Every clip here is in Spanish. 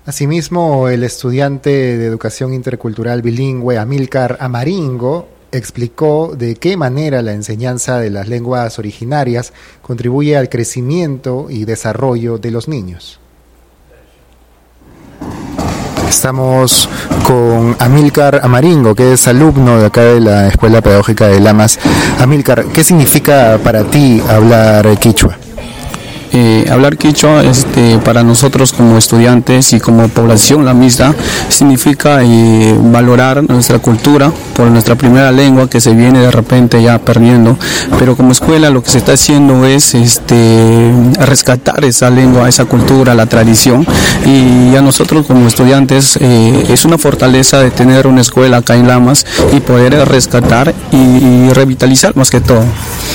Asimismo, el estudiante de Educación Intercultural Bilingüe Amílcar Amaringo explicó de qué manera la enseñanza de las lenguas originarias contribuye al crecimiento y desarrollo de los niños. Estamos con Amílcar Amaringo, que es alumno de acá de la Escuela Pedagógica de Lamas. Amílcar, ¿qué significa para ti hablar quichua? Hablar quichua para nosotros como estudiantes y como población la misma significa valorar nuestra cultura por nuestra primera lengua que se viene de repente ya perdiendo, pero como escuela lo que se está haciendo es rescatar esa lengua, esa cultura, la tradición, y a nosotros como estudiantes es una fortaleza de tener una escuela acá en Lamas y poder rescatar y revitalizar más que todo.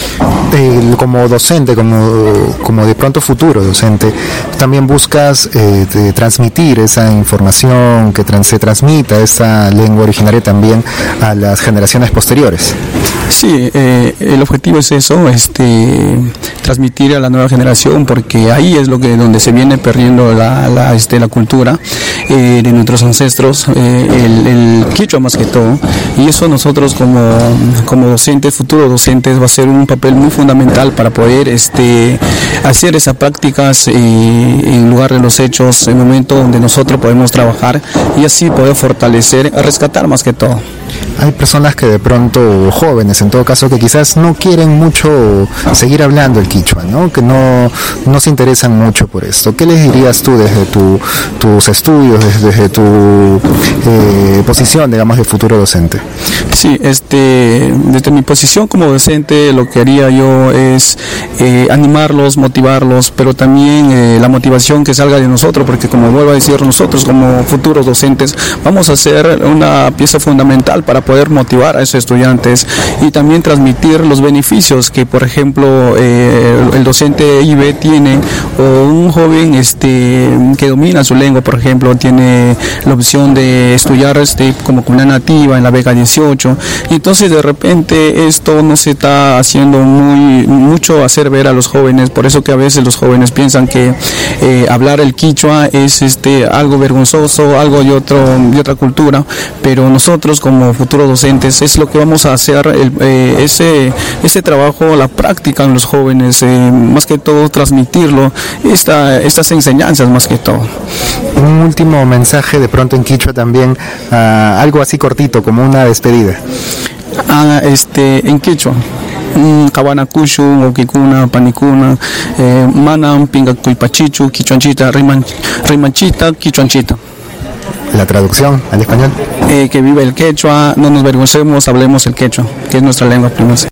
Como docente, como de pronto futuro docente, también buscas transmitir esa información, que se transmita esa lengua originaria también a las generaciones posteriores. Sí, el objetivo es eso, transmitir a la nueva generación, porque ahí es donde se viene perdiendo la cultura de nuestros ancestros, el quichua más que todo, y eso nosotros como docentes, futuros docentes, va a ser un papel muy fundamental para poder hacer esas prácticas en lugar de los hechos, en el momento donde nosotros podemos trabajar y así poder fortalecer, rescatar más que todo. Hay personas que de pronto, jóvenes en todo caso, que quizás no quieren mucho seguir hablando el quichua, ¿no? Que no se interesan mucho por esto. ¿Qué les dirías tú desde tus estudios, desde tu posición, digamos, de futuro docente? Sí, desde mi posición como docente lo que haría yo es animarlos, motivarlos, pero también la motivación que salga de nosotros, porque como vuelvo a decir, nosotros como futuros docentes vamos a ser una pieza fundamental para poder motivar a esos estudiantes y también transmitir los beneficios que, por ejemplo, el docente IB tiene, o un joven que domina su lengua, por ejemplo, tiene la opción de estudiar como comunidad nativa en la beca 18, y entonces de repente esto no se está haciendo mucho hacer ver a los jóvenes, por eso que a veces los jóvenes piensan que hablar el quichua es algo vergonzoso, algo de otra cultura, pero nosotros como futuros docentes es lo que vamos a hacer, ese trabajo, la práctica en los jóvenes, más que todo transmitirlo, estas enseñanzas más que todo. Un último mensaje de pronto en quichua también, algo así cortito como una despedida. En quichua, Cabana Kushu, Okikuna, Panicuna, Manam, Pingacuipachichu, Quichuanchita, Rimanchita, Quichuanchita. La traducción al español. Que viva el quechua, no nos vergoncemos, hablemos el quechua, que es nuestra lengua primordial.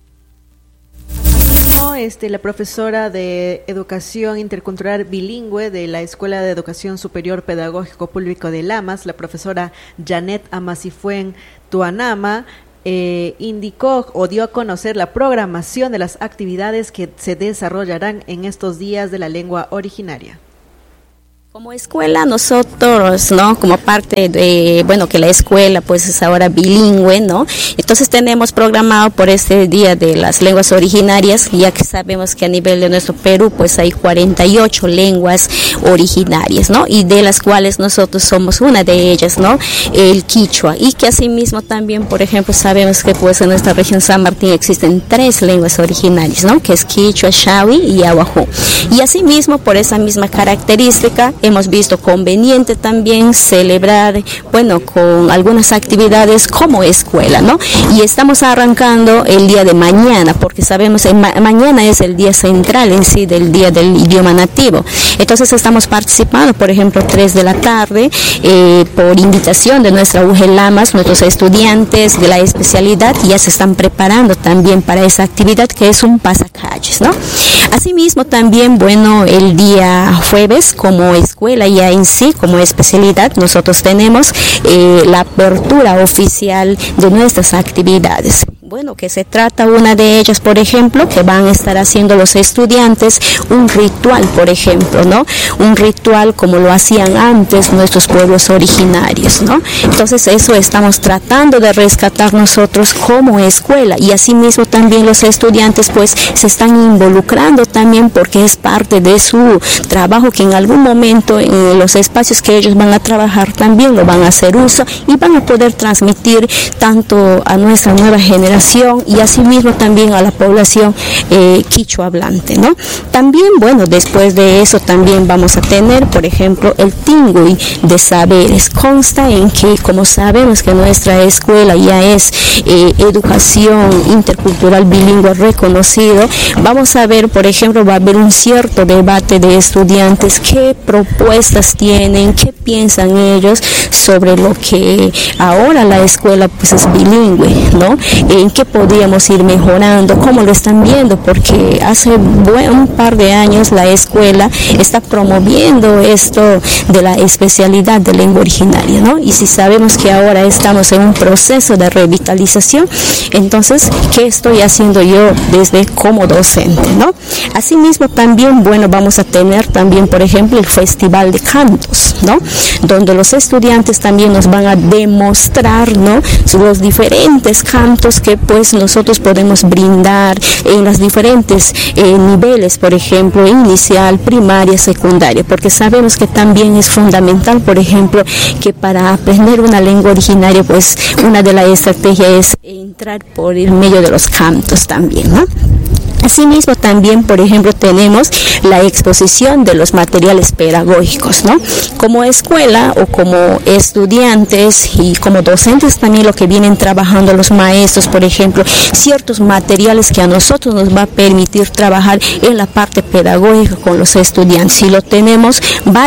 La profesora de Educación Intercultural Bilingüe de la Escuela de Educación Superior Pedagógico Público de Lamas, la profesora Janet Amasifuen Tuanama, indicó o dio a conocer la programación de las actividades que se desarrollarán en estos días de la lengua originaria. Como escuela nosotros, ¿no? Como parte de, que la escuela pues es ahora bilingüe, ¿no? Entonces tenemos programado por este Día de las Lenguas Originarias, ya que sabemos que a nivel de nuestro Perú pues hay 48 lenguas originarias, ¿no? Y de las cuales nosotros somos una de ellas, ¿no? El quichua, y que asimismo también, por ejemplo, sabemos que pues en nuestra región San Martín existen 3 lenguas originarias, ¿no? Que es quichua, shawi y ahuajú. Y asimismo, por esa misma característica, hemos visto conveniente también celebrar, con algunas actividades como escuela, ¿no? Y estamos arrancando el día de mañana, porque sabemos que mañana es el día central en sí del Día del Idioma Nativo. Entonces estamos participando, por ejemplo, 3 de la tarde, por invitación de nuestra UG Lamas, nuestros estudiantes de la especialidad ya se están preparando también para esa actividad que es un pasacalles, ¿no? Asimismo también, el día jueves como escuela ya en sí, como especialidad, nosotros tenemos la apertura oficial de nuestras actividades. bueno, que se trata una de ellas, por ejemplo, que van a estar haciendo los estudiantes un ritual, por ejemplo, ¿no? Un ritual como lo hacían antes nuestros pueblos originarios, ¿no? Entonces eso estamos tratando de rescatar nosotros como escuela, y asimismo también los estudiantes pues se están involucrando también, porque es parte de su trabajo, que en algún momento en los espacios que ellos van a trabajar también lo van a hacer uso y van a poder transmitir tanto a nuestra nueva generación y asimismo también a la población quichua hablante, ¿no? También, bueno, después de eso también vamos a tener, por ejemplo, el tingüey de saberes. Consta en que, como sabemos que nuestra escuela ya es educación intercultural bilingüe reconocido, vamos a ver, por ejemplo, va a haber un cierto debate de estudiantes, qué propuestas tienen, qué piensan ellos sobre lo que ahora la escuela pues es bilingüe, ¿no? En qué podríamos ir mejorando, cómo lo están viendo, porque hace un par de años la escuela está promoviendo esto de la especialidad de lengua originaria, ¿no? Y si sabemos que ahora estamos en un proceso de revitalización, entonces, ¿qué estoy haciendo yo desde como docente, ¿no? Asimismo también, bueno, vamos a tener también, por ejemplo, el Festival de Cantos, ¿no? Donde los estudiantes también nos van a demostrar, ¿no? Los diferentes cantos que pues nosotros podemos brindar en los diferentes niveles, por ejemplo, inicial, primaria, secundaria, porque sabemos que también es fundamental, por ejemplo, que para aprender una lengua originaria, pues una de las estrategias es entrar por el medio de los cantos también, ¿no? Asimismo también, por ejemplo, tenemos la exposición de los materiales pedagógicos, ¿no? Como escuela o como estudiantes y como docentes también lo que vienen trabajando los maestros, por ejemplo, ciertos materiales que a nosotros nos va a permitir trabajar en la parte pedagógica con los estudiantes, y lo tenemos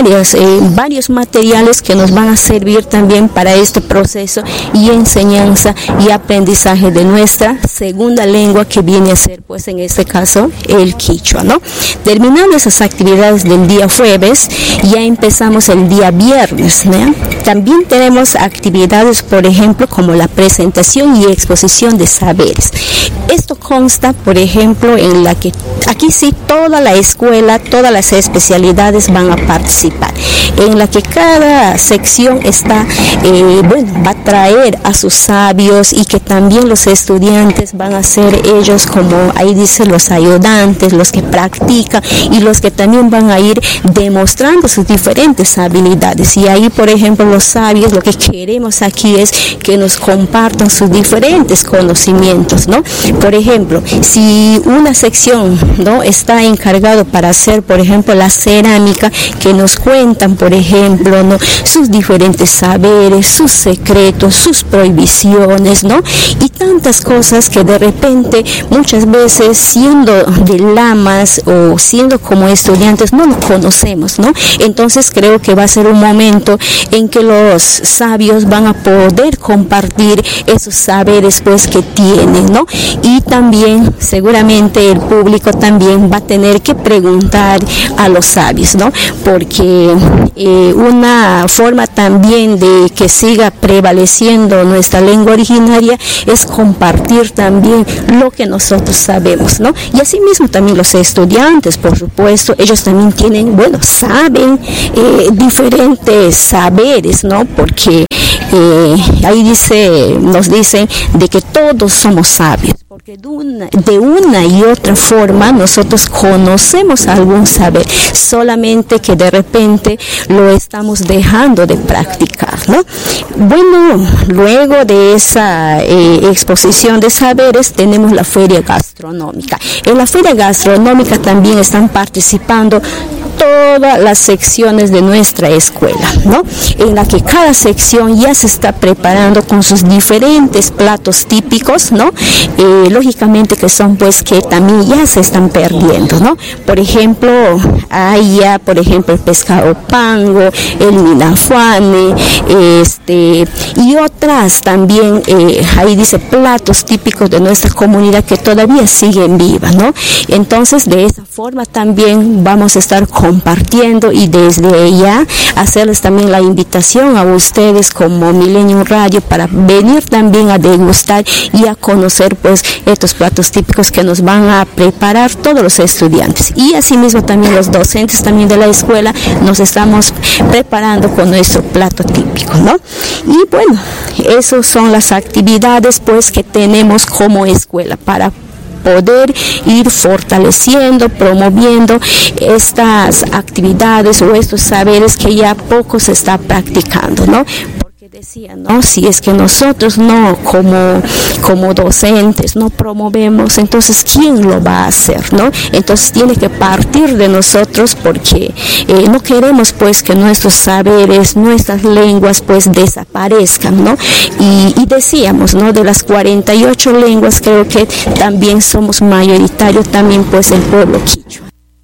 varios materiales que nos van a servir también para este proceso y enseñanza y aprendizaje de nuestra segunda lengua, que viene a ser pues en este caso el quichua, ¿no? Terminando esas actividades del día jueves, ya empezamos el día viernes, ¿no? También tenemos actividades, por ejemplo, como la presentación y exposición de saberes. Esto consta, por ejemplo, en la que aquí sí toda la escuela, todas las especialidades van a participar, en la que cada sección está, va a traer a sus sabios, y que también los estudiantes van a ser ellos, como ahí dice, los ayudantes, los que practican y los que también van a ir demostrando sus diferentes habilidades. Y ahí, por ejemplo, los sabios, lo que queremos aquí es que nos compartan sus diferentes conocimientos, ¿no? Por ejemplo, si una sección, ¿no?, está encargado para hacer, por ejemplo, la cerámica, que nos cuentan, por ejemplo, ¿no?, sus diferentes saberes, sus secretos, sus prohibiciones, ¿no? Y tantas cosas que de repente muchas veces, siendo de lamas o siendo como estudiantes, no lo conocemos, ¿no? Entonces creo que va a ser un momento en que los sabios van a poder compartir esos saberes pues que tienen, ¿no? Y también seguramente el público también va a tener que preguntar a los sabios, ¿no? Porque una forma también de que siga prevaleciendo nuestra lengua originaria es compartir también lo que nosotros sabemos, ¿no? Y asimismo también los estudiantes, por supuesto, ellos también tienen, saben diferentes saberes, ¿no? Porque ahí nos dicen de que todos somos sabios, porque de una y otra forma nosotros conocemos algún saber, solamente que de repente lo estamos dejando de practicar, ¿no? Bueno, luego de esa exposición de saberes tenemos la feria gastronómica. En la feria gastronómica también están participando todas las secciones de nuestra escuela, ¿no? En la que cada sección ya se está preparando con sus diferentes platos típicos, ¿no? lógicamente que son pues que también ya se están perdiendo, ¿no? Por ejemplo, hay ya, por ejemplo, el pescado pango, el minafuane, y otras también, ahí dice platos típicos de nuestra comunidad que todavía siguen vivas, ¿no? Entonces, de esa forma también vamos a estar compartiendo y desde ya hacerles también la invitación a ustedes como Millennium Radio para venir también a degustar y a conocer pues estos platos típicos que nos van a preparar todos los estudiantes, y asimismo también los docentes también de la escuela nos estamos preparando con nuestro plato típico, ¿no? Y bueno, esas son las actividades pues que tenemos como escuela para poder ir fortaleciendo, promoviendo estas actividades o estos saberes que ya poco se está practicando, ¿no? Decía, ¿no? Si es que nosotros no, como docentes, no promovemos, entonces ¿quién lo va a hacer, no? Entonces tiene que partir de nosotros, porque no queremos pues que nuestros saberes, nuestras lenguas pues desaparezcan, ¿no? Y decíamos, ¿no? De las 48 lenguas creo que también somos mayoritarios también pues el pueblo quichua.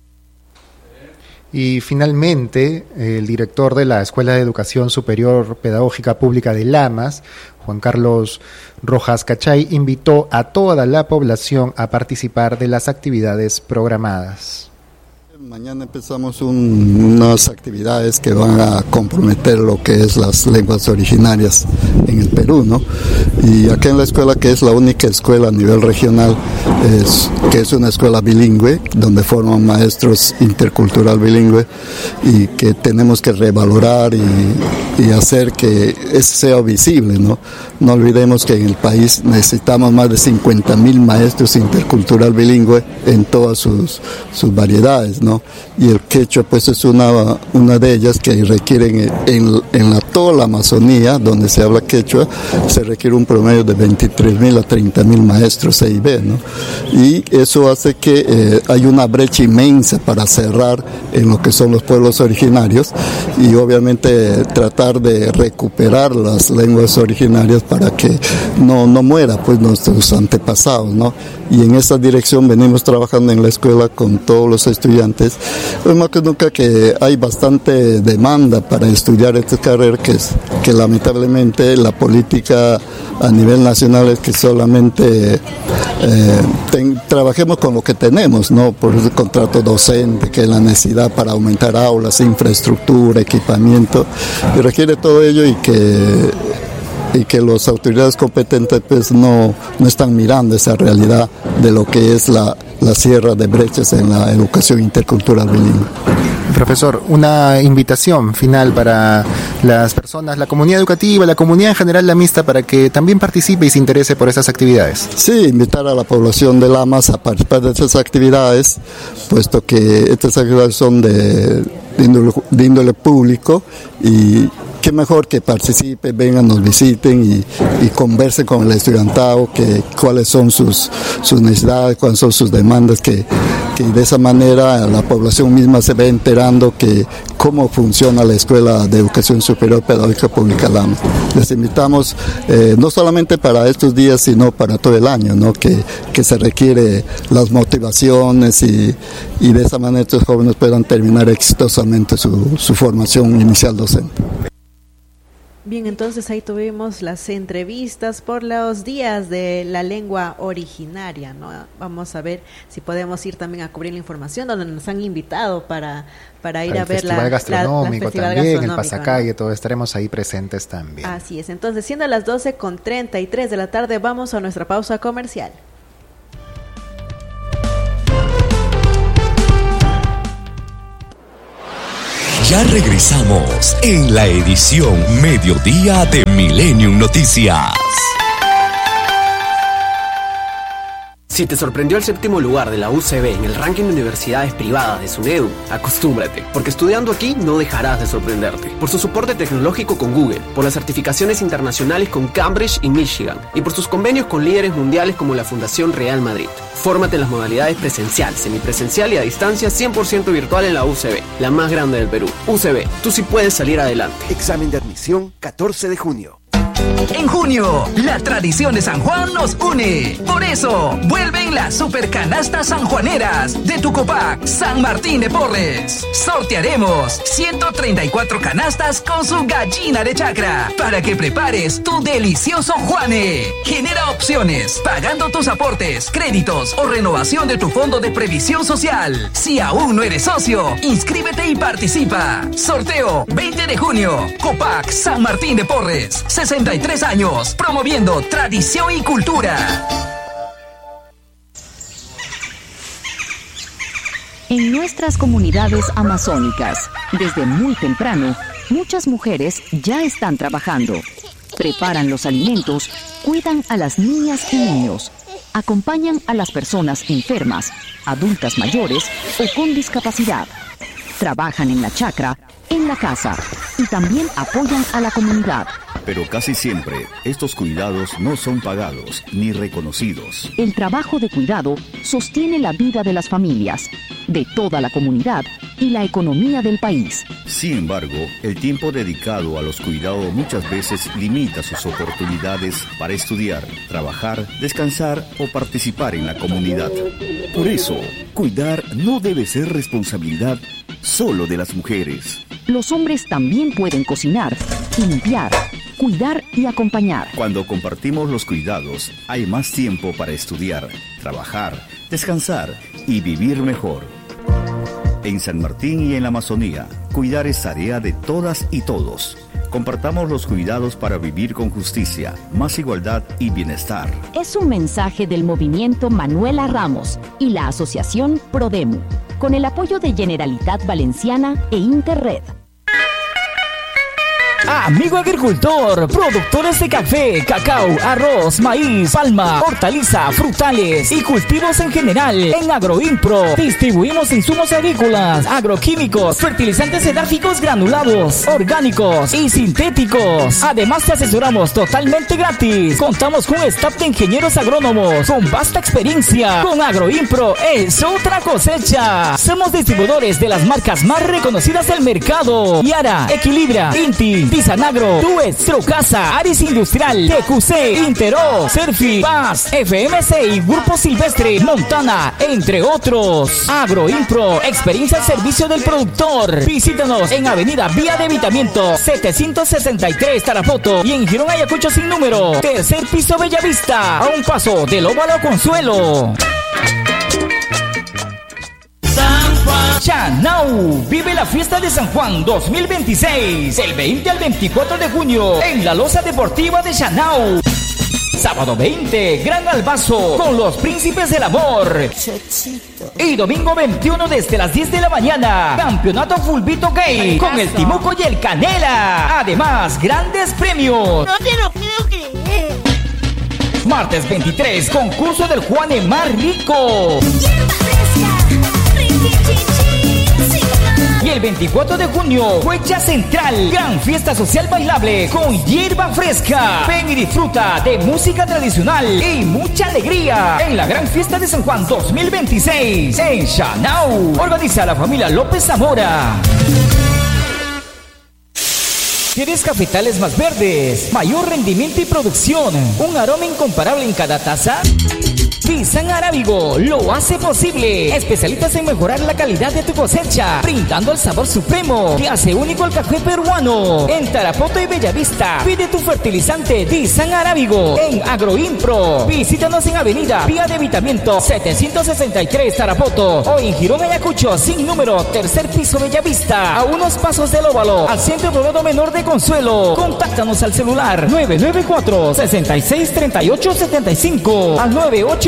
Y finalmente, el director de la Escuela de Educación Superior Pedagógica Pública de Lamas, Juan Carlos Rojas Cachay, invitó a toda la población a participar de las actividades programadas. Mañana empezamos unas actividades que van a comprometer lo que es las lenguas originarias en el Perú, ¿no? Y aquí en la escuela, que es la única escuela a nivel regional, que es una escuela bilingüe, donde forman maestros intercultural bilingüe, y que tenemos que revalorar y hacer que eso sea visible, ¿no? No olvidemos que en el país necesitamos más de 50,000 maestros intercultural bilingüe en todas sus variedades, ¿no? Y el quechua pues es una de ellas que requieren en toda la Amazonía donde se habla quechua, se requiere un promedio de 23,000 a 30,000 maestros EIB, ¿no? Y eso hace que hay una brecha inmensa para cerrar en lo que son los pueblos originarios, y obviamente tratar de recuperar las lenguas originarias para que no muera pues nuestros antepasados, ¿no? Y en esa dirección venimos trabajando en la escuela con todos los estudiantes. Pues más que nunca que hay bastante demanda para estudiar esta carrera, que lamentablemente la política a nivel nacional es que solamente trabajemos con lo que tenemos, ¿no? Por el contrato docente, que es la necesidad para aumentar aulas, infraestructura, equipamiento, y requiere todo ello, y que las autoridades competentes pues no están mirando esa realidad de lo que es la cierre de brechas en la educación intercultural bilingüe. Profesor, una invitación final para las personas, la comunidad educativa, la comunidad en general, la mixta, para que también participe y se interese por esas actividades. Sí, invitar a la población de Lamas a participar de estas actividades, puesto que estas actividades son de índole público, y qué mejor que participen, vengan, nos visiten y conversen con el estudiantado, cuáles son sus necesidades, cuáles son sus demandas, que de esa manera la población misma se ve enterando que cómo funciona la Escuela de Educación Superior Pedagógica Pública Lamas. Les invitamos no solamente para estos días, sino para todo el año, ¿no? Que se requiere las motivaciones y de esa manera estos jóvenes puedan terminar exitosamente su formación inicial docente. Bien, entonces ahí tuvimos las entrevistas por los días de la lengua originaria, ¿no? Vamos a ver si podemos ir también a cubrir la información donde nos han invitado para ir a ver el festival gastronómico también, el pasacalle, ¿no? Todo estaremos ahí presentes también. Así es, entonces siendo las 12:33 de la tarde, vamos a nuestra pausa comercial. Ya regresamos en la edición Mediodía de Millennium Noticias. Si te sorprendió el 7º lugar de la UCB en el ranking de universidades privadas de SUNEDU, acostúmbrate, porque estudiando aquí no dejarás de sorprenderte. Por su soporte tecnológico con Google, por las certificaciones internacionales con Cambridge y Michigan, y por sus convenios con líderes mundiales como la Fundación Real Madrid. Fórmate en las modalidades presencial, semipresencial y a distancia 100% virtual en la UCB, la más grande del Perú. UCB, tú sí puedes salir adelante. Examen de admisión 14 de junio. En junio, la tradición de San Juan nos une. Por eso, vuelven las supercanastas sanjuaneras de tu Copac San Martín de Porres. Sortearemos 134 canastas con su gallina de chacra para que prepares tu delicioso Juane. Genera opciones, pagando tus aportes, créditos o renovación de tu fondo de previsión social. Si aún no eres socio, inscríbete y participa. Sorteo 20 de junio. Copac San Martín de Porres. 63 años, promoviendo tradición y cultura. En nuestras comunidades amazónicas, desde muy temprano, muchas mujeres ya están trabajando. Preparan los alimentos, cuidan a las niñas y niños, acompañan a las personas enfermas, adultas mayores o con discapacidad. Trabajan en la chacra, en la casa y también apoyan a la comunidad. Pero casi siempre, estos cuidados no son pagados ni reconocidos. El trabajo de cuidado sostiene la vida de las familias, de toda la comunidad y la economía del país. Sin embargo, el tiempo dedicado a los cuidados muchas veces limita sus oportunidades para estudiar, trabajar, descansar o participar en la comunidad. Por eso, cuidar no debe ser responsabilidad solo de las mujeres. Los hombres también pueden cocinar, limpiar, cuidar y acompañar. Cuando compartimos los cuidados, hay más tiempo para estudiar, trabajar, descansar y vivir mejor. En San Martín y en la Amazonía, cuidar es tarea de todas y todos. Compartamos los cuidados para vivir con justicia, más igualdad y bienestar. Es un mensaje del movimiento Manuela Ramos y la asociación Prodemu, con el apoyo de Generalitat Valenciana e Interred. Amigo agricultor, productores de café, cacao, arroz, maíz, palma, hortaliza, frutales y cultivos en general. En Agroimpro distribuimos insumos agrícolas, agroquímicos, fertilizantes edárficos granulados, orgánicos y sintéticos. Además te asesoramos totalmente gratis. Contamos con un staff de ingenieros agrónomos con vasta experiencia. Con Agroimpro es otra cosecha. Somos distribuidores de las marcas más reconocidas del mercado: Yara, Equilibra, Inti, Tisanagro, Tues, Trocasa, Aris Industrial, TQC, Intero, Serfi, Paz, FMC y Grupo Silvestre, Montana, entre otros. Agroimpro, experiencia al servicio del productor. Visítanos en Avenida Vía de Evitamiento 763 Tarapoto y en Girón Ayacucho sin número, tercer piso Bellavista, a un paso del Óvalo Consuelo. Chanau, vive la fiesta de San Juan 2026, el 20 al 24 de junio, en la Loza Deportiva de Chanau. Sábado 20, Gran Albazo, con los Príncipes del Amor. Y domingo 21 desde las 10 de la mañana, Campeonato Fulbito Gay, con el Timuco y el Canela. Además, grandes premios. No te lo puedo creer. Martes 23, concurso del Juane más rico. Y el 24 de junio, Huecha Central, gran fiesta social bailable con hierba fresca. Ven y disfruta de música tradicional y mucha alegría en la gran fiesta de San Juan 2026 en Chanau. Organiza la familia López Zamora. ¿Quieres cafetales más verdes, mayor rendimiento y producción, un aroma incomparable en cada taza? Pisan Arábigo lo hace posible. Especialistas en mejorar la calidad de tu cosecha, brindando el sabor supremo que hace único el café peruano. En Tarapoto y Bellavista, pide tu fertilizante Pisan Arábigo en Agroimpro. Visítanos en Avenida Vía de Evitamiento 763 Tarapoto o en Girón Ayacucho sin número, tercer piso Bellavista, a unos pasos del Óvalo, al Centro Poblado Menor de Consuelo. Contáctanos al celular 994-663875 al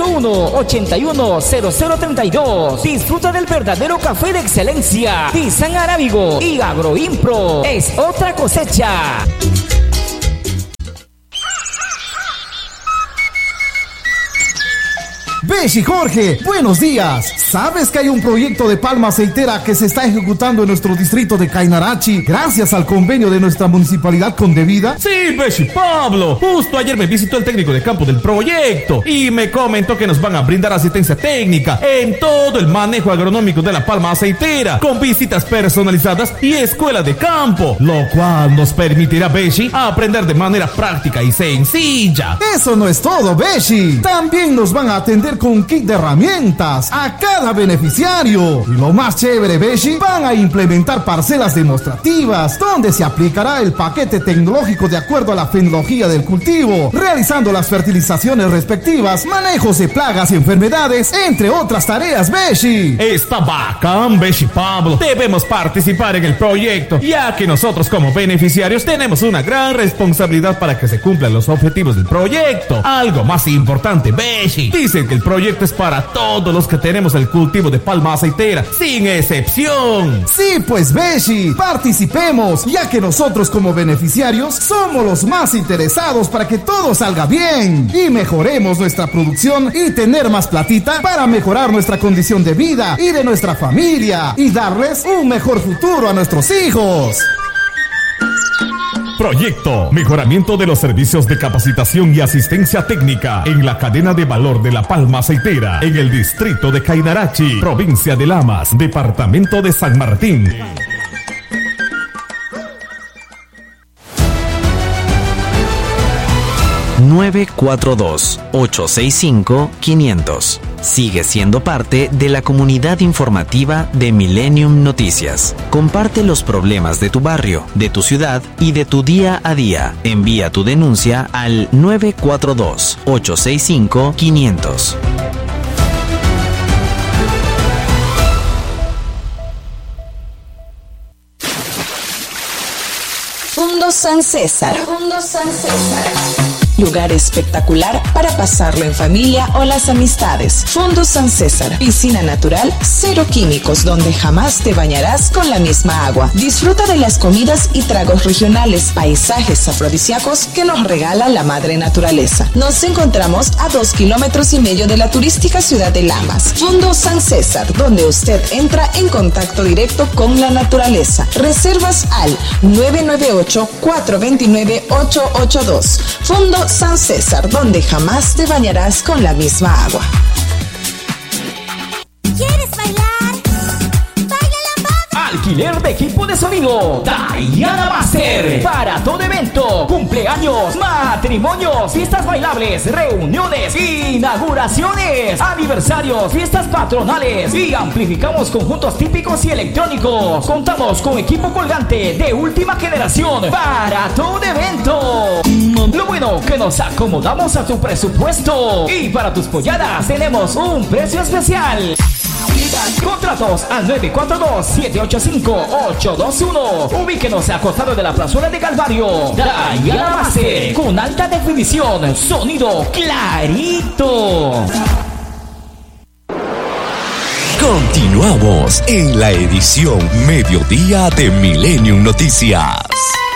981-810032. Disfruta del verdadero café de excelencia. Pisan Arábigo y Agroimpro es otra cosecha. Beshi Jorge, buenos días. ¿Sabes que hay un proyecto de palma aceitera que se está ejecutando en nuestro distrito de Cainarachi gracias al convenio de nuestra municipalidad con Devida? Sí, Beshi Pablo. Justo ayer me visitó el técnico de campo del proyecto y me comentó que nos van a brindar asistencia técnica en todo el manejo agronómico de la palma aceitera, con visitas personalizadas y escuela de campo, lo cual nos permitirá, Beshi, aprender de manera práctica y sencilla. Eso no es todo, Beshi. También nos van a atender con kit de herramientas a cada beneficiario. Y lo más chévere, Beshi, van a implementar parcelas demostrativas donde se aplicará el paquete tecnológico de acuerdo a la fenología del cultivo, realizando las fertilizaciones respectivas, manejos de plagas y enfermedades, entre otras tareas, Beshi. Está bacán, Beshi Pablo. Debemos participar en el proyecto, ya que nosotros como beneficiarios tenemos una gran responsabilidad para que se cumplan los objetivos del proyecto. Algo más importante, Beshi, dicen que el proyecto es para todos los que tenemos el cultivo de palma aceitera, sin excepción. Sí, pues, Beshi, participemos, ya que nosotros como beneficiarios somos los más interesados para que todo salga bien y mejoremos nuestra producción y tener más platita para mejorar nuestra condición de vida y de nuestra familia y darles un mejor futuro a nuestros hijos. Proyecto: mejoramiento de los servicios de capacitación y asistencia técnica en la cadena de valor de la palma aceitera en el distrito de Cainarachi, provincia de Lamas, departamento de San Martín. ...942-865-500. Sigue siendo parte de la comunidad informativa de Millennium Noticias. Comparte los problemas de tu barrio, de tu ciudad y de tu día a día. Envía tu denuncia al 942-865-500. Fundo San César. Fundo San César. Lugar espectacular para pasarlo en familia o las amistades. Fundo San César. Piscina natural, cero químicos, donde jamás te bañarás con la misma agua. Disfruta de las comidas y tragos regionales, paisajes afrodisíacos que nos regala la madre naturaleza. Nos encontramos a 2,5 kilómetros de la turística ciudad de Lamas. Fundo San César, donde usted entra en contacto directo con la naturaleza. Reservas al 998-429-882. Fundo San César, donde jamás te bañarás con la misma agua. ¿Quieres bailar? Alquiler de equipo de sonido Diana Master. Para todo evento, cumpleaños, matrimonios, fiestas bailables, reuniones, inauguraciones, aniversarios, fiestas patronales. Y amplificamos conjuntos típicos y electrónicos. Contamos con equipo colgante de última generación para todo evento. Lo bueno que nos acomodamos a tu presupuesto. Y para tus polladas tenemos un precio especial. Contratos al 942-785-821. Ubíquenos a costado de la plazuela de Calvario. Diana Master, con alta definición, sonido clarito. Continuamos en la edición Mediodía de Millennium Noticias.